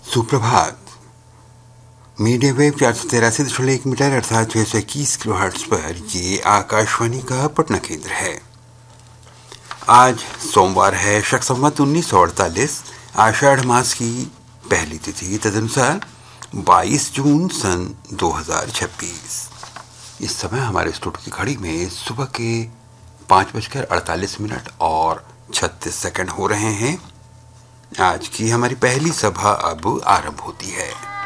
सुप्रभात। Media wave 483.1 metre अर्थात 621 kilohertz पर ये आकाशवाणी का पटना केंद्र है। आज सोमवार है, शक संवत 1948, आषाढ़ मास की पहली तिथि, तदनुसार 22 जून सन 2026। इस समय हमारे स्टूडियो की घड़ी में सुबह के 5:48 और 36 सेकंड हो रहे हैं। आज की हमारी पहली सभा अब आरंभ होती है।